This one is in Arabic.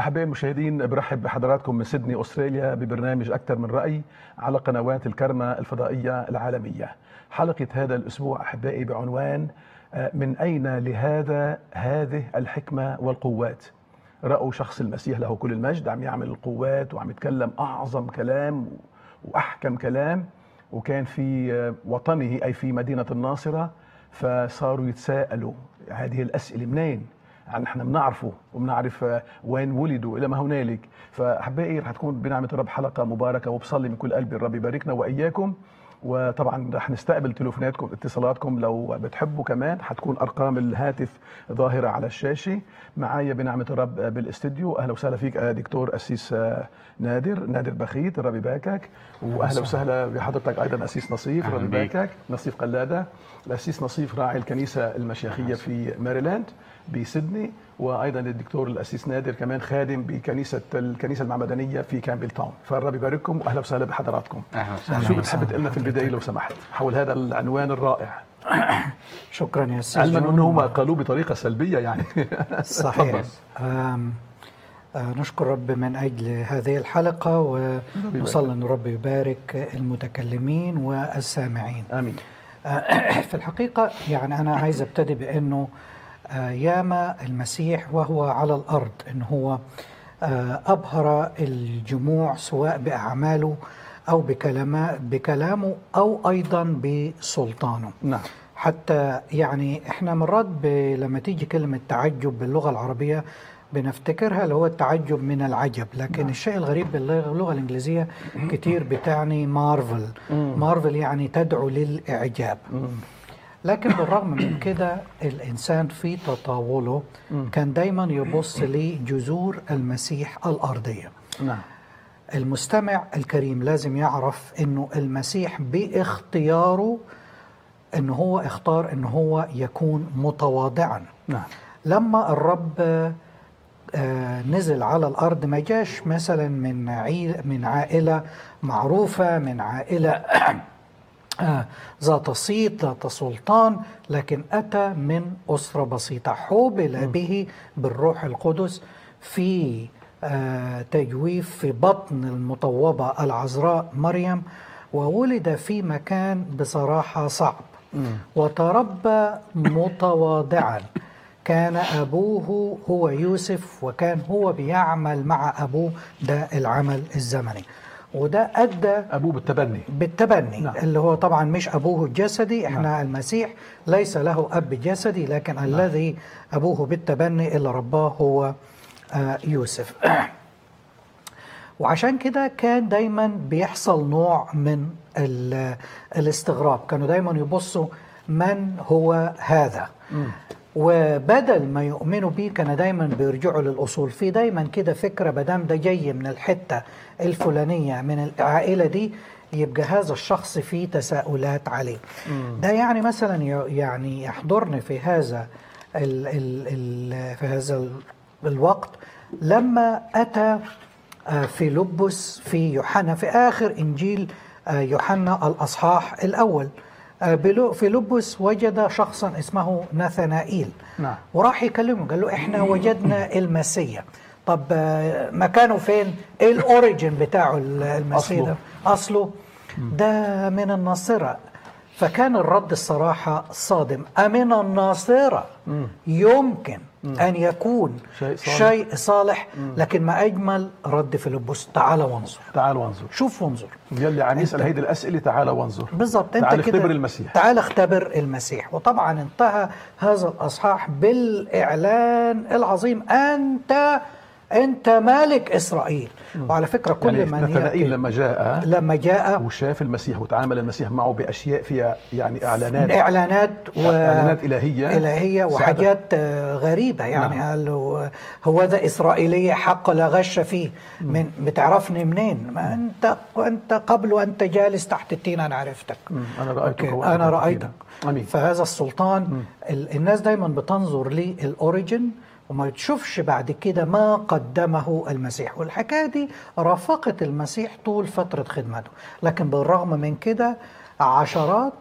أحبائي المشاهدين، برحب بحضراتكم من سيدني أستراليا ببرنامج أكثر من رأي على قنوات الكرمة الفضائية العالمية. حلقة هذا الأسبوع أحبائي بعنوان من أين هذه الحكمة والقوات. رأوا شخص المسيح له كل المجد عم يعمل القوات وعم يتكلم أعظم كلام وأحكم كلام، وكان في وطنه أي في مدينة الناصرة، فصاروا يتساءلوا هذه الأسئلة منين؟ يعني نحن بنعرفه وبنعرف وين ولدوا الى ما هنالك. فاحبائي رح تكون بنعمه الرب حلقه مباركه، وبصلي من كل قلبي الرب يباركنا واياكم. وطبعا رح نستقبل تليفوناتكم اتصالاتكم لو بتحبوا، كمان حتكون ارقام الهاتف ظاهره على الشاشه. معايا بنعمه الرب بالاستديو، اهلا وسهلا فيك دكتور أسيس نادر بخيت، الرب يباركك. واهلا وسهلا بحضرتك ايضا أسيس نصيف، الرب يباركك. نصيف قلاده، الأسيس نصيف راعي الكنيسه المشيخيه في ماريلاند بسيدني، وايضا الدكتور الأسيس نادر كمان خادم بكنيسه المعمدانيه في كامبل تاون. فالرب يبارككم واهلا وسهلا بحضراتكم. شو بتحب تقول لنا في البدايه لو سمحت حول هذا العنوان الرائع؟ شكرا يا سيدي. علما انه هم قالوا بطريقه سلبيه يعني. صحيح. نشكر رب من اجل هذه الحلقه، ونصلي ان رب يبارك المتكلمين والسامعين. امين. في الحقيقه يعني انا عايز ابتدي بانه ياما المسيح وهو على الأرض إن هو أبهر الجموع سواء بأعماله أو بكلامه أو أيضا بسلطانه. نعم. حتى يعني إحنا مرات لما تيجي كلمة تعجب باللغة العربية بنفتكرها اللي هو التعجب من العجب، لكن الشيء الغريب باللغة الإنجليزية كتير بتعني مارفل. مارفل يعني تدعو للإعجاب. لكن بالرغم من كده الإنسان في تطاوله كان دايما يبص لجذور المسيح الأرضية. نعم. المستمع الكريم لازم يعرف أنه المسيح باختياره أنه هو اختار أنه هو يكون متواضعا. نعم. لما الرب نزل على الأرض ما جاش مثلا من عائلة معروفة، من عائلة ذات صيت ذات سلطان، لكن أتى من أسرة بسيطة حُبل به بالروح القدس في تجويف في بطن المطوبة العذراء مريم، وولد في مكان بصراحة صعب، وتربى متواضعا. كان أبوه هو يوسف، وكان هو بيعمل مع أبوه ده العمل الزمني، وده أدى أبوه بالتبني. نعم. اللي هو طبعا مش أبوه الجسدي. إحنا نعم. المسيح ليس له أب جسدي، لكن نعم. الذي أبوه بالتبني اللي رباه هو يوسف. وعشان كده كان دايما بيحصل نوع من الاستغراب، كانوا دايما يبصوا من هو هذا. وبدل ما يؤمنوا بيه كان دايما بيرجعوا للأصول. في دايما كده فكرة بدام ده جاي من الحتة الفلانية من العائلة دي يبقى هذا الشخص فيه تساؤلات عليه. ده يعني مثلا يعني يحضرني في هذا الوقت لما أتى فيلبس في يوحنا في آخر إنجيل يوحنا الأصحاح الأول. فيلبس وجد شخصا اسمه ناثنائيل. نعم. وراح يكلمه قال له احنا وجدنا المسيح. طب مكانه فين؟ ايه الاوريجين بتاعه المسيح ده؟ اصله ده من الناصرة. فكان الرد الصراحة صادم. أمن الناصرة يمكن أن يكون شيء صالح. لكن ما أجمل رد فيلبس: تعال وانظر. تعال وانظر. شوف وانظر. يلي عم يسأل هيدي الأسئلة تعال وانظر. بالضبط. تعال اختبر المسيح. تعال اختبر المسيح. وطبعا انتهى هذا الأصحاح بالإعلان العظيم: أنت مالك إسرائيل. وعلى فكرة كل يعني من ناثنائيل لما جاء وشاف المسيح وتعامل المسيح معه بأشياء فيها يعني إعلانات إعلانات إلهية وحاجات غريبة. يعني نعم. قال له: هو ذا إسرائيلية حق لا غش فيه. بتعرفني منين؟ ما أنت قبل وأنت جالس تحت التين أنا عرفتك. أنا رأيتك. فهذا السلطان الناس دايما بتنظر للأوريجين وما تشوفش بعد كده ما قدمه المسيح. والحكاية دي رافقت المسيح طول فترة خدمته. لكن بالرغم من كده عشرات